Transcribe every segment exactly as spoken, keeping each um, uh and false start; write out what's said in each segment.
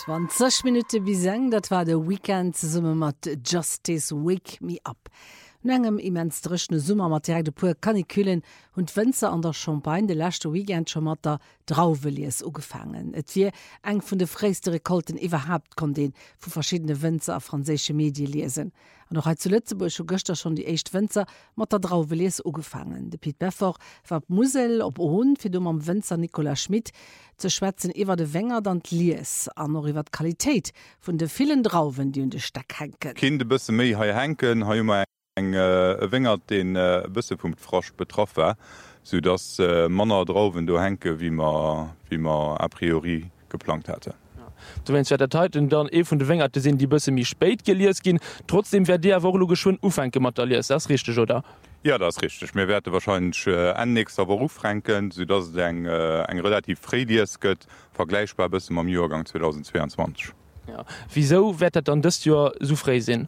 zwanzig Minuten bis eng, dat war de Weekend summe mat Justice Wake Me Up. Engem immens drechne Summer mat de puer Kaniküllen hun Wënzer an der Champagne de lachte Weekend schon mat der Drauveliers ugefangen. Et wie eng vun de fréiste Rekolten iwwerhaupt kon den vu verschiedene Wënzer a franzésche Medi lesen. An noch zu Lützeburg schon gëchter schon die echt Wënzer mat der Drauveliers ugefangen. De Piet Beffer war Musel op Ohn fir dum am Wënzer Nicola Schmidt ze schwätzen iwwer de Wenger dann Lies an noch iwwer Qualitätit vun de vielen Drauwen, die hun de Steck henken. Kinde bësse méi ha henken ha eng äh, Wenger den äh, Bëssepunkt frosch betroffen, so dats äh, Manner Drauwen do henke wie man, wie man a priori geplant hätte. Du wenn der Teiten dann e vun de Wenger sinn die bësse mi speit geliers gin, trotzdem wär der wo schon ufenke materiiert das richtig oder? Ja, das richtig. Mir werde wahrscheinlich en äh, nächster Beruf ranken, so dats eng äh, eng relativ Freies gëtt vergleichbar bis am Jahrgang zweitausendzweiundzwanzig. Ja. Wieso wettet dann das Jahr so frei sinn?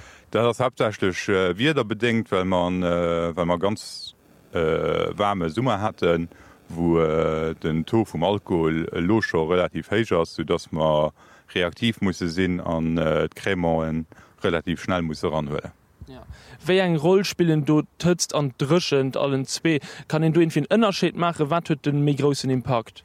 Das hauptsächlich äh, wieder bedingt, weil man, äh, weil man ganz äh, warme Summer hatten, wo äh, den To vom Alkohol äh, lo schon relativ heich ist, sodass man reaktiv muss sinn an äh, Krämeren relativ schnell muss ranhören. Ja. Wéi eng Roll spielen du tötzt an drschend allen zwee, kann en du en ënnerscheet mache, wat huet den méi grossen Impact?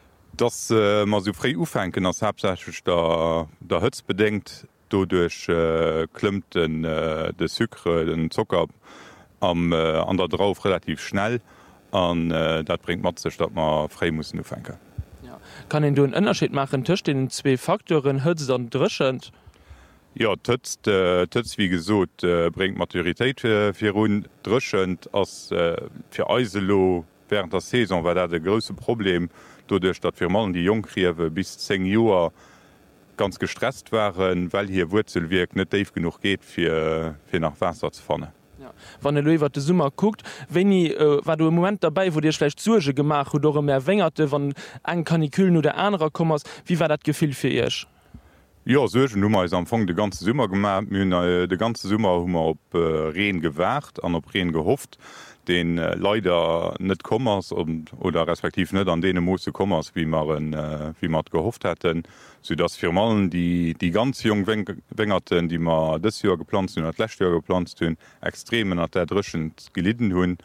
Das äh, man so frei ufenken ass hauptsächlich der, der Hëtz bedenkt, dodurch äh, klemmt den, äh, de Sucre, den Zucker am, äh, an der drauf relativ schnell an äh, dat bringt mat sech, dat man frei muss ufenken. Ja. Kann en du en ënnerscheet machen tëcht den zwee Faktoren hëtz an drschend? Ja, tëtzt äh, wie gesot äh, bringt Maturitéit fir run drschend ass äh, fir Eiselo während der Saison war dat de grösse Problem, dodurch dat fir Mann die Jongkriewe bis zehn Joer ganz gestresst waren, weil hier Wurzelwirk net daif genug geht fir fir nach Wasser zu fannen. Ja. Wann der Löwe de Summer guckt, wenn i äh, war du im Moment dabei, wo dir schlecht Surge gemacht oder mehr wengerte, wann eng Kaniküllen oder anderer kommers, wie war dat Gefühl fir ihrch? Ja, Surge Nummer is am Anfang de ganze Summer gemacht, äh, de ganze Summer hummer op äh, Reen gewahrt, an op Reen gehofft, den äh, leider net kommers und oder respektiv net an dee Moose kommers, wie man äh, wie mat gehofft hätten, so dats Firmalen, die die ganz jung Wengerten, die man dës Jahr geplant hun atlächt Jahr geplant hunn, extremen at der drschend gelitten hunn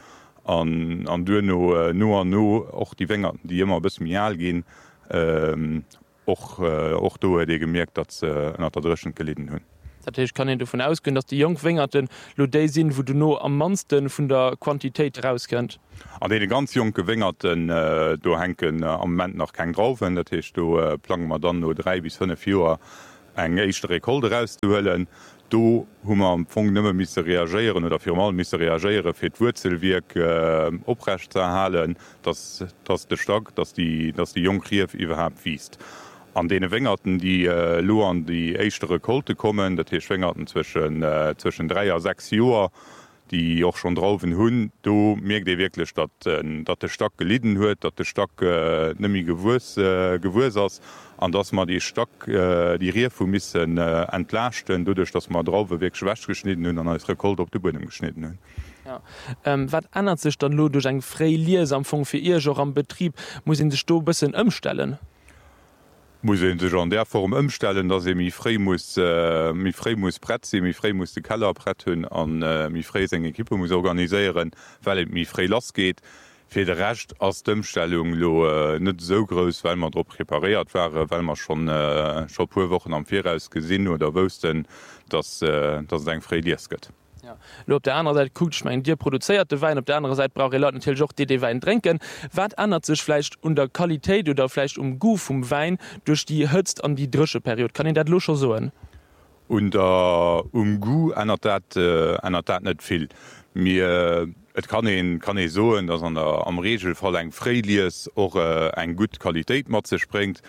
an an du no äh, no an no och die Wengerten, die immer bis mial gin, ähm, och äh, och do huet de gemerkt, dat ze äh, der drschen gelitten hunn. Ich kann davon ausgehen, dass die Jungwingerten lo déi sinn, wo du no am mansten vun der Quantitéit rauskennt. An de ganz jung Gewingerten äh, do henken äh, am Moment noch kein Graufen, dat heißt, du äh, plan man dann no drei bis fünf Joer eng eischchte Rekolde rauszuhöllen. Do hummer am Fong nëmme miss reagieren oder firmal miss reagiere fir d Wurzelwirk äh, oprecht zu erhalen, dass, dass de Stock, dass die, dass die Jungkrief iwwerhaupt wiest. An dee Wengerten, die äh, lo an die eischtere Kolte kommen, dat hier Schwengerten zwischen, äh, zwischen drei a sechs Joer, die auch schon draufen hunn, do merkt de wirklich, dat, äh, dat de Stock gelitten huet, dat de Stock äh, nëmi gewus äh, gewus ass, an dats man die Stock äh, die Refu missen äh, entlarchten, dodurch dats man drauwe weg schwäch geschnitten hun an als Rekolt op de Boden geschnitten hun. Ja. Ähm, wat ändert sich dann lo durch eng frei Liesamfung fir ihr Jo am Betrieb, muss in de Sto bisssen ëmstellen? Muss sech an der Form ëmstellen, dat se mi fré muss äh, mi fré muss brett se, mi fré muss de Keller brett hunn an äh, mi fré eng Kippe muss organiseieren, weil et mi fré lass geht. Fir de recht ass d'Ëmstellung lo äh, net so gross, weil man drop prepariert wäre, weil man schon äh, schon puer wochen am Viraus gesinn oder wosten, dat äh, dat eng fré Dies gëtt. Ja. Lo op der anderen Seite guckt ich mein, dir produzierte Wein, op der anderen Seite brauche Leute natürlich auch die, die Wein trinken. Was ändert sich vielleicht unter Qualität oder vielleicht um Gu vom Wein durch die Hützt an die drische Periode? Kann ich das schon sagen? Und uh, um Gu ändert das äh, nicht viel. Mir Et kann een kann e soen, dats an der am Regelfall eng Frélies och äh, eng gut Qualitätit mat ze springt,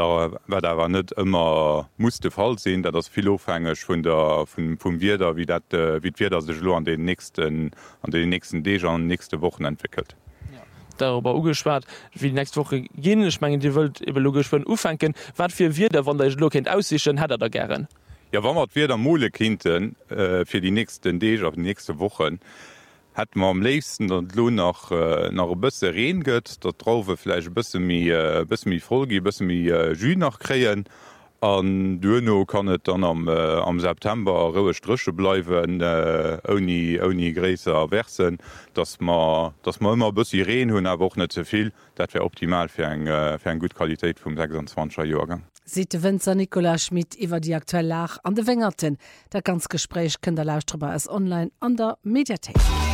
wer net immer musste fall sinn, dat das viel ofhängeg vun der vum Wider wie dat äh, wie wir sech lo an den nächsten an den nächsten Deger an nächste Wochen entwickelt. Ja. Darüber ugespart wie die nächste Woche gehen ich mein, die Welt logisch ufenken, wat fir wir der wann der Lo kind aussichen hat er da gern. Ja wann mat wir der Mole kindten äh, fir die nächsten Deger auf die nächste Wochen. Hat man am leefsten dat Lo nach äh, nach e bësse reen gëtt, dat Drauwe fleich bësse mi äh, bësse mi Folgi, bësse mi äh, Ju nach kreien An Duno kann et dann am, äh, am September roue Strche bleiwen äh, oni oni Gräser wechseln, dats ma immer bësi reen hunn a woch net zuviel, dat wär optimal fir eng äh, fir eng gut Qualitätit vum sechsundzwanziger Joergang. Site Winzer Nicola Schmidt iwwer die aktuell Lach an de Wengerten. Der ganz Gespräch kën der Lauschtreber as online an der Mediathek.